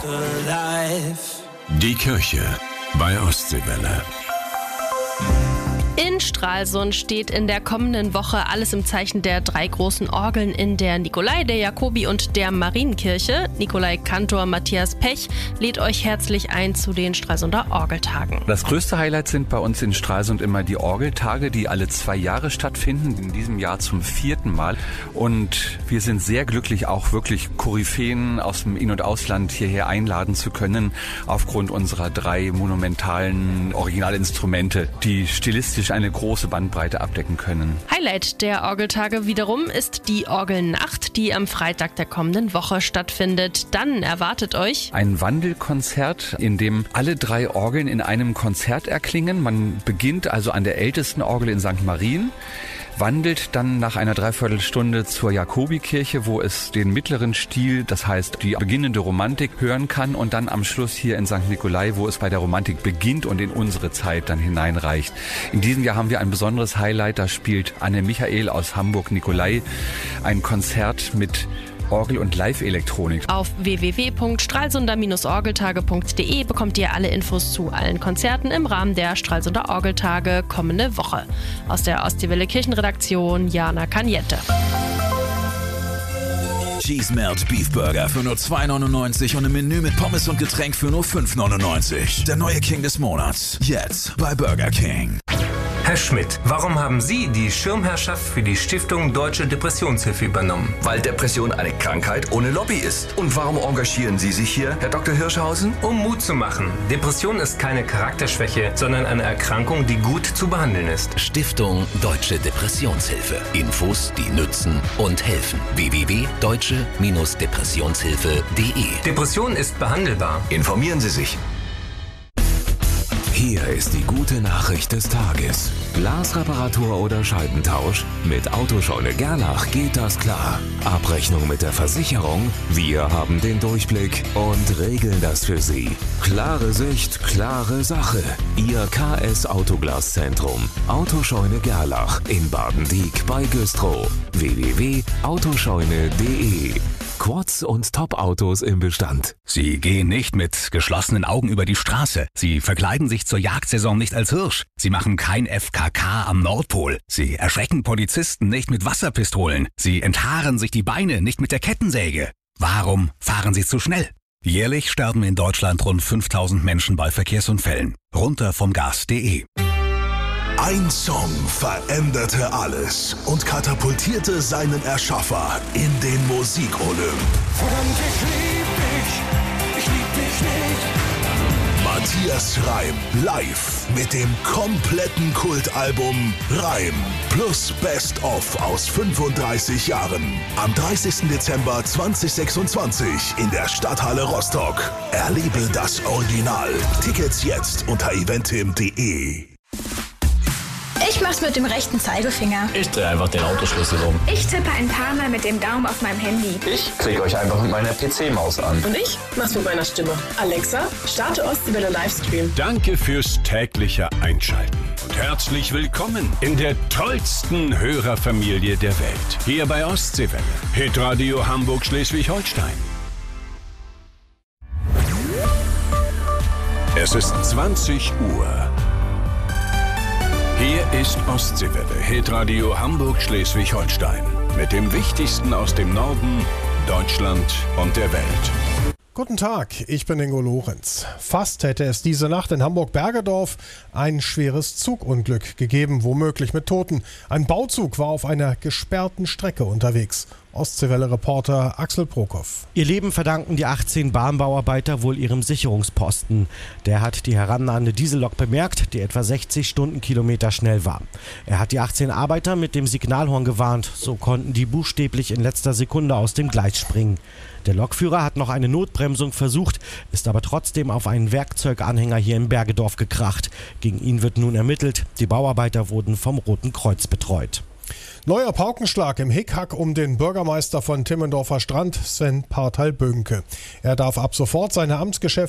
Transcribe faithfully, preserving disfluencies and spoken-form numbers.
Die Kirche bei Ostseewelle. In Stralsund steht in der kommenden Woche alles im Zeichen der drei großen Orgeln in der Nikolai-, der Jakobi- und der Marienkirche. Nikolai-Kantor Matthias Pech lädt euch herzlich ein zu den Stralsunder Orgeltagen. Das größte Highlight sind bei uns in Stralsund immer die Orgeltage, die alle zwei Jahre stattfinden, in diesem Jahr zum vierten Mal. Und wir sind sehr glücklich, auch wirklich Koryphäen aus dem In- und Ausland hierher einladen zu können, aufgrund unserer drei monumentalen Originalinstrumente, die stilistisch eine große Bandbreite abdecken können. Highlight der Orgeltage wiederum ist die Orgelnacht, die am Freitag der kommenden Woche stattfindet. Dann erwartet euch ein Wandelkonzert, in dem alle drei Orgeln in einem Konzert erklingen. Man beginnt also an der ältesten Orgel in Sankt Marien, wandelt dann nach einer Dreiviertelstunde zur Jakobikirche, wo es den mittleren Stil, das heißt die beginnende Romantik, hören kann, und dann am Schluss hier in Sankt Nikolai, wo es bei der Romantik beginnt und in unsere Zeit dann hineinreicht. In diesem Jahr haben wir ein besonderes Highlight, da spielt Anne Michael aus Hamburg-Nikolai ein Konzert mit Orgel- und Live-Elektronik. Auf w w w punkt stralsunder orgeltage punkt d e bekommt ihr alle Infos zu allen Konzerten im Rahmen der Stralsunder Orgeltage kommende Woche. Aus der Ostseewelle Kirchenredaktion Jana Kaniette. Cheese Melt Beef Burger für nur zwei neunundneunzig und ein Menü mit Pommes und Getränk für nur fünf neunundneunzig. Der neue King des Monats. Jetzt bei Burger King. Herr Schmidt, warum haben Sie die Schirmherrschaft für die Stiftung Deutsche Depressionshilfe übernommen? Weil Depression eine Krankheit ohne Lobby ist. Und warum engagieren Sie sich hier, Herr Doktor Hirschhausen? Um Mut zu machen. Depression ist keine Charakterschwäche, sondern eine Erkrankung, die gut zu behandeln ist. Stiftung Deutsche Depressionshilfe. Infos, die nützen und helfen. w w w punkt deutsche Depressionshilfe punkt d e. Depression ist behandelbar. Informieren Sie sich. Hier ist die gute Nachricht des Tages. Glasreparatur oder Scheibentausch? Mit Autoscheune Gerlach geht das klar. Abrechnung mit der Versicherung? Wir haben den Durchblick und regeln das für Sie. Klare Sicht, klare Sache. Ihr K S Autoglaszentrum. Autoscheune Gerlach in Baden-Dieck bei Güstrow. w w w punkt autoscheune punkt d e. Quads und Top-Autos im Bestand. Sie gehen nicht mit geschlossenen Augen über die Straße. Sie verkleiden sich zur Jagdsaison nicht als Hirsch. Sie machen kein F K K am Nordpol. Sie erschrecken Polizisten nicht mit Wasserpistolen. Sie enthaaren sich die Beine nicht mit der Kettensäge. Warum fahren Sie zu schnell? Jährlich sterben in Deutschland rund fünftausend Menschen bei Verkehrsunfällen. Runter vom Gas punkt d e. Ein Song veränderte alles und katapultierte seinen Erschaffer in den Musikolymp. Verdammt, ich lieb dich, ich lieb dich nicht. Matthias Reim live mit dem kompletten Kultalbum Reim plus Best of aus fünfunddreißig Jahren. Am dreißigsten Dezember zweitausendsechsundzwanzig in der Stadthalle Rostock. Erlebe das Original. Tickets jetzt unter eventim punkt d e. Ich mach's mit dem rechten Zeigefinger. Ich drehe einfach den Autoschlüssel um. Ich tippe ein paar Mal mit dem Daumen auf meinem Handy. Ich klicke euch einfach mit meiner P C-Maus an. Und ich mach's mit meiner Stimme. Alexa, starte Ostseewelle Livestream. Danke fürs tägliche Einschalten und herzlich willkommen in der tollsten Hörerfamilie der Welt. Hier bei Ostseewelle. Hitradio Hamburg-Schleswig-Holstein. Es ist zwanzig Uhr. Hier ist Ostseewelle, Hitradio Hamburg-Schleswig-Holstein. Mit dem Wichtigsten aus dem Norden, Deutschland und der Welt. Guten Tag, ich bin Ingo Lorenz. Fast hätte es diese Nacht in Hamburg-Bergedorf ein schweres Zugunglück gegeben, womöglich mit Toten. Ein Bauzug war auf einer gesperrten Strecke unterwegs. Ostseewelle-Reporter Axel Prokop. Ihr Leben verdanken die achtzehn Bahnbauarbeiter wohl ihrem Sicherungsposten. Der hat die herannahende Diesellok bemerkt, die etwa sechzig Stundenkilometer schnell war. Er hat die achtzehn Arbeiter mit dem Signalhorn gewarnt. So konnten die buchstäblich in letzter Sekunde aus dem Gleis springen. Der Lokführer hat noch eine Notbremsung versucht, ist aber trotzdem auf einen Werkzeuganhänger hier in Bergedorf gekracht. Gegen ihn wird nun ermittelt. Die Bauarbeiter wurden vom Roten Kreuz betreut. Neuer Paukenschlag im Hickhack um den Bürgermeister von Timmendorfer Strand, Sven Partal-Bönke. Er darf ab sofort seine Amtsgeschäfte